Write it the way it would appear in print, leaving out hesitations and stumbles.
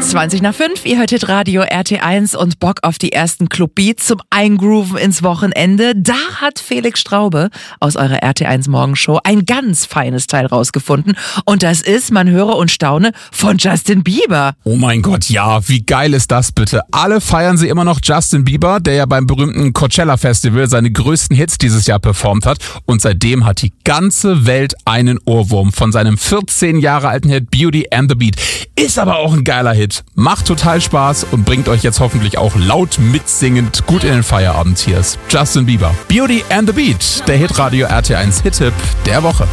5:20. Ihr hört Hitradio RT1 und Bock auf die ersten Clubbeats zum Eingrooven ins Wochenende. Da hat Felix Straube aus eurer RT1 Morgenshow ein ganz feines Teil rausgefunden. Und das ist, man höre und staune, von Justin Bieber. Oh mein Gott, ja, wie geil ist das bitte? Alle feiern sie immer noch Justin Bieber, der ja beim berühmten Coachella Festival seine größten Hits dieses Jahr performt hat. Und seitdem hat die ganze Welt einen Ohrwurm von seinem 14 Jahre alten Hit Beauty and the Beat. Ist aber auch ein geiler Hit. Macht total Spaß und bringt euch jetzt hoffentlich auch laut mitsingend gut in den Feierabend. Hier ist Justin Bieber. Beauty and the Beat, der Hitradio RT1 Hit-Tipp der Woche.